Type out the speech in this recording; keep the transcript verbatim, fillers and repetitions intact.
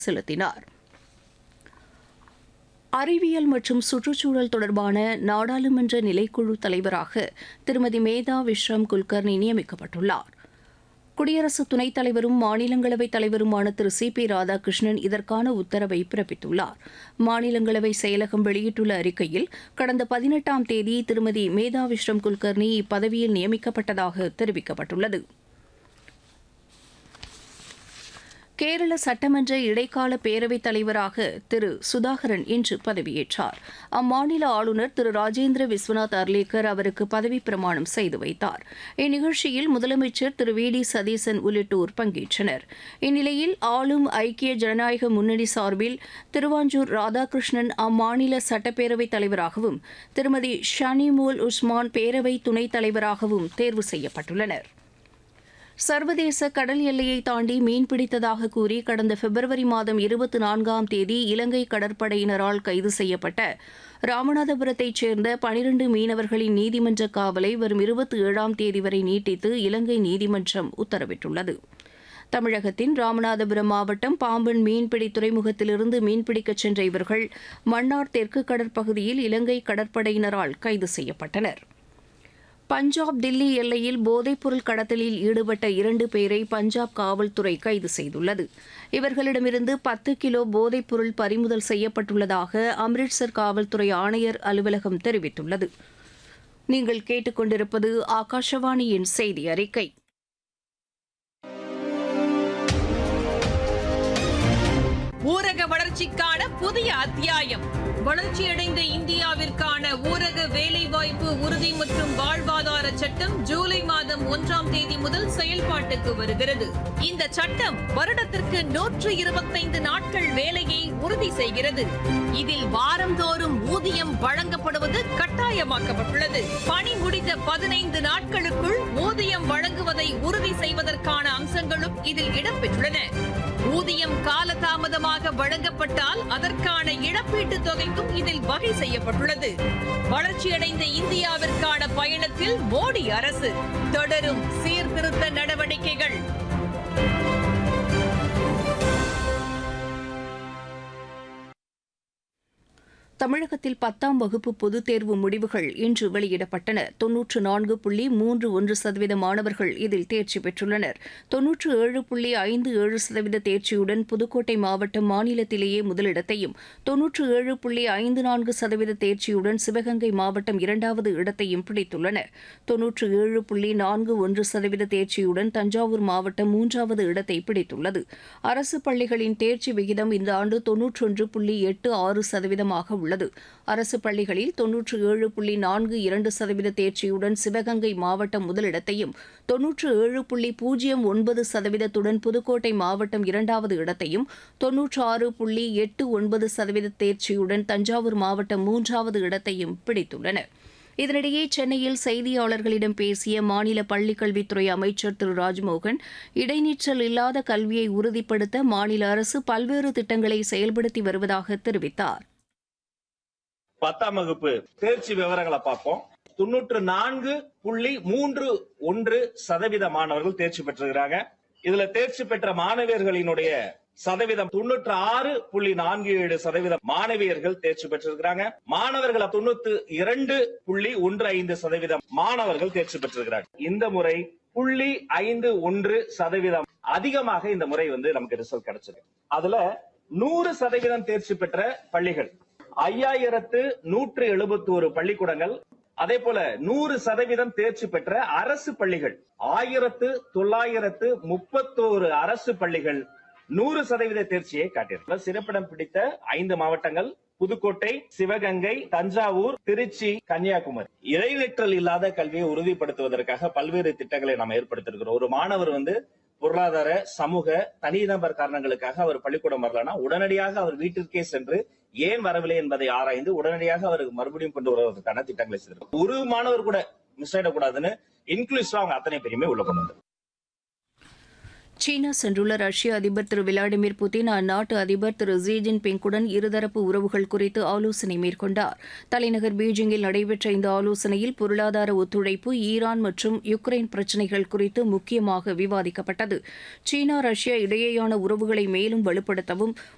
செலுத்தினார். அறிவியல் மற்றும் சுற்றுச்சூழல் தொடர்பான நாடாளுமன்ற நிலைக்குழு தலைவராக திருமதி மேதா விஸ்ரம் குல்கர்னி நியமிக்கப்பட்டுள்ளார். குடியரசு துணைத் தலைவரும் மாநிலங்களவை தலைவருமான திரு சி பி ராதாகிருஷ்ணன் இதற்கான உத்தரவை பிறப்பித்துள்ளார். மாநிலங்களவை செயலகம் வெளியிட்டுள்ள அறிக்கையில் கடந்த பதினெட்டாம் தேதி திருமதி மேதா விஸ்ரம் குல்கர்னி இப்பதவியில் நியமிக்கப்பட்டதாக தெரிவிக்கப்பட்டுள்ளது. கேரள சட்டமன்ற இடைக்கால பேரவைத் தலைவராக திரு சுதாகரன் இன்று பதவியேற்றார். அம்மாநில ஆளுநர் திரு ராஜேந்திர விஸ்வநாத் அர்லேக்கர் அவருக்கு பதவிப் பிரமாணம் செய்து வைத்தார். இந்நிகழ்ச்சியில் முதலமைச்சர் திரு வி டி சதீசன் உள்ளிட்டோர் பங்கேற்றனர். இந்நிலையில் ஆளும் ஐக்கிய ஜனநாயக முன்னணி சார்பில் திருவாஞ்சூர் ராதாகிருஷ்ணன் அம்மாநில சட்டப்பேரவைத் தலைவராகவும் திருமதி ஷனிமோல் உஸ்மான் பேரவை துணைத் தலைவராகவும் தேர்வு செய்யப்பட்டுள்ளனர். சர்வதேச கடல் எல்லையை தாண்டி மீன்பிடித்ததாக கூறி கடந்த பிப்ரவரி மாதம் இருபத்தி நான்காம் தேதி இலங்கை கடற்படையினரால் கைது செய்யப்பட்ட ராமநாதபுரத்தைச் சேர்ந்த பனிரண்டு மீனவர்களின் நீதிமன்ற காவலை வரும் இருபத்தி ஏழாம் தேதி வரை நீட்டித்து இலங்கை நீதிமன்றம் உத்தரவிட்டுள்ளது. தமிழகத்தின் ராமநாதபுரம் மாவட்டம் பாம்பன் மீன்பிடி துறைமுகத்திலிருந்து மீன்பிடிக்கச் சென்ற இவர்கள் மன்னார் தெற்கு கடற்பகுதியில் இலங்கை கடற்படையினரால் கைது செய்யப்பட்டனர். பஞ்சாப் தில்லி எல்லையில் போதைப்பொருள் கடத்தலில் ஈடுபட்ட இரண்டு பேரை பஞ்சாப் காவல்துறை கைது செய்துள்ளது. இவர்களிடமிருந்து பத்து கிலோ போதைப்பொருள் பறிமுதல் செய்யப்பட்டுள்ளதாக அம்ரிட்சர் காவல்துறை ஆணையர் அலுவலகம் தெரிவித்துள்ளது. நீங்கள் கேட்டுக்கொண்டிருப்பது ஆகாஷவாணியின் செய்தி அறிக்கை. ஊரக வளர்ச்சிக்கான புதிய அத்தியாயம். வளர்ச்சியடைந்த இந்தியாவிற்கான ஊரக வேலைவாய்ப்பு உறுதி மற்றும் வாழ்வாதார சட்டம் ஜூலை மாதம் ஒன்றாம் தேதி முதல் செயல்பாட்டுக்கு வருகிறது. இந்த சட்டம் வருடத்திற்கு நூற்று இருபத்தைந்து நாட்கள் வேலையை உறுதி செய்கிறது. இதில் வாரந்தோறும் ஊதியம் வழங்கப்படுவது கட்டாயமாக்கப்பட்டுள்ளது. பணி முடிந்த பதினைந்து நாட்களுக்குள் ஊதியம் வழங்குவதை உறுதி செய்வதற்கான அம்சங்களும் இதில் இடம்பெற்றுள்ளன. ஊதியம் காலதாமதமாக வழங்கப்பட்டால் அதற்கான இழப்பீட்டுத் தொகைக்கும் இதில் வகை செய்யப்பட்டுள்ளது. வளர்ச்சியடைந்த இந்தியாவிற்கான பயணத்தில் மோடி அரசு தொடரும் சீர்திருத்த நடவடிக்கைகள். தமிழகத்தில் பத்தாம் வகுப்பு பொதுத் தேர்வு முடிவுகள் இன்று வெளியிடப்பட்டன. தொன்னூற்று நான்கு புள்ளி மூன்று ஒன்று சதவீத மாணவர்கள் இதில் தேர்ச்சி பெற்றுள்ளனர். தொன்னூற்று ஏழு புள்ளி ஐந்து ஏழு சதவீத தேர்ச்சியுடன் புதுக்கோட்டை மாவட்டம் மாநிலத்திலேயே முதலிடத்தையும், தொன்னூற்று ஏழு புள்ளி ஐந்து நான்கு சதவீத தேர்ச்சியுடன் சிவகங்கை மாவட்டம் இரண்டாவது இடத்தையும் பிடித்துள்ளன. தொன்னூற்று ஏழு புள்ளி நான்கு ஒன்று சதவீத தேர்ச்சியுடன் தஞ்சாவூர் மாவட்டம் மூன்றாவது இடத்தை பிடித்துள்ளது. அரசு பள்ளிகளின் தேர்ச்சி விகிதம் இந்த ஆண்டு தொன்னூற்றொன்று புள்ளி எட்டு ஆறு சதவீதமாக உள்ளது. அரசு பள்ளிகளில் தொன்னூற்று ஏழு புள்ளி நான்கு இரண்டு சதவீத தேர்ச்சியுடன் சிவகங்கை மாவட்டம் முதலிடத்தையும், தொன்னூற்று ஏழு புள்ளி பூஜ்ஜியம் ஒன்பது சதவீதத்துடன் புதுக்கோட்டை மாவட்டம் இரண்டாவது இடத்தையும், தொன்னூற்று ஆறு புள்ளி எட்டு ஒன்பது சதவீத தேர்ச்சியுடன் தஞ்சாவூர் மாவட்டம் மூன்றாவது இடத்தையும் பிடித்துள்ளன. இதனிடையே சென்னையில் செய்தியாளர்களிடம் பேசிய மாநில பள்ளிக்கல்வித்துறை அமைச்சர் திரு ராஜ்மோகன், இடைநிற்றல் இல்லாத கல்வியை உறுதிப்படுத்த மாநில அரசு பல்வேறு திட்டங்களை செயல்படுத்தி வருவதாக தெரிவித்தார். பத்தாம் வகுப்பு தேர்ச்சி விவரங்களை பார்ப்போம். தொன்னூற்று நான்கு புள்ளி மூன்று ஒன்று சதவீத மாணவர்கள் தேர்ச்சி பெற்றிருக்கிறாங்க. இதுல தேர்ச்சி பெற்ற மாணவியர்களினுடைய சதவீதம் தொன்னூற்று ஆறு புள்ளி நான்கு ஏழு சதவீதம் மாணவியர்கள் தேர்ச்சி பெற்றிருக்கிறாங்க. மாணவர்கள் தொண்ணூத்தி இரண்டு புள்ளி ஒன்று ஐந்து சதவீதம் மாணவர்கள் தேர்ச்சி பெற்றிருக்கிறாங்க. இந்த முறை புள்ளி ஐந்து ஒன்று சதவீதம் அதிகமாக இந்த முறை வந்து நமக்கு ரிசல்ட் கிடைச்சது. அதுல நூறு சதவீதம் தேர்ச்சி பெற்ற பள்ளிகள் ஐயாயிரத்து நூற்று எழுபத்தி ஒரு பள்ளிக்கூடங்கள், அதே போல நூறு சதவீதம் தேர்ச்சி பெற்ற அரசு பள்ளிகள் ஆயிரத்து தொள்ளாயிரத்து முப்பத்தோரு அரசு பள்ளிகள் நூறு சதவீத தேர்ச்சியை காட்டியிருக்கிறது. சிறப்பிடம் பிடித்த ஐந்து மாவட்டங்கள் புதுக்கோட்டை, சிவகங்கை, தஞ்சாவூர், திருச்சி, கன்னியாகுமரி. இடைநிற்றல் இல்லாத கல்வியை உறுதிப்படுத்துவதற்காக பல்வேறு திட்டங்களை நாம் ஏற்படுத்தியிருக்கிறோம். ஒரு மாணவர் வந்து பொருளாதார, சமூக, தனிநபர் காரணங்களுக்காக அவர் பள்ளிக்கூடம் வரலன்னா உடனடியாக அவர் வீட்டிற்கே சென்று ஏன் வரவில்லை என்பதை ஆராய்ந்து உடனடியாக அவருக்கு மறுபடியும் கொண்டு வருவதற்கான திட்டங்களை செய்திருக்கிறோம். ஒரு மாணவர் கூட மிஸ் ஆயிடக்கூடாதுன்னு இன்க்ளூசிவா அவங்க அத்தனை பேருமே உள்ள கொண்டு வந்தார். சீனா சென்றுள்ள ரஷ்ய அதிபர் திரு விளாடிமிர் புதின் அந்நாட்டு அதிபர் திரு ஜி ஜின்பிங்குடன் இருதரப்பு உறவுகள் குறித்து ஆலோசனை மேற்கொண்டார். தலைநகர் பீஜிங்கில் நடைபெற்ற இந்த ஆலோசனையில் பொருளாதார ஒத்துழைப்பு, ஈரான் மற்றும் யுக்ரைன் பிரச்சினைகள் குறித்து முக்கியமாக விவாதிக்கப்பட்டது. சீனா ரஷ்யா இடையேயான உறவுகளை மேலும் வலுப்படுத்தவும்